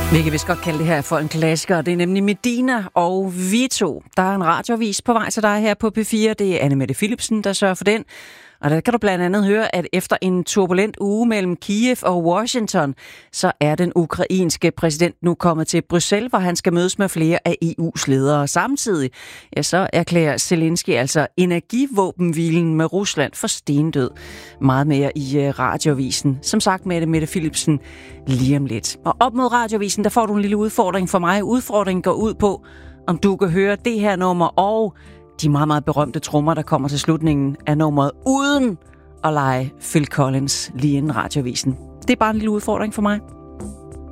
Vi kan vist godt kalde det her for en klassiker. Det er nemlig Medina og Vito. Der er en radioavis på vej til dig her på P4. Det er Anne-Mette Philipsen, der sørger for den. Og der kan du blandt andet høre, at efter en turbulent uge mellem Kiev og Washington, så er den ukrainske præsident nu kommet til Bruxelles, hvor han skal mødes med flere af EU's ledere. Samtidig ja, så erklærer Zelensky altså energivåbenhvilen med Rusland for stendød. Meget mere i radioavisen. Som sagt med Mette Philipsen lige om lidt. Og op mod radioavisen, der får du en lille udfordring for mig. Udfordringen går ud på, om du kan høre det her nummer og de meget, meget berømte trommer, der kommer til slutningen af nummeret, uden at lege Phil Collins lige inden radioavisen. Det er bare en lille udfordring for mig.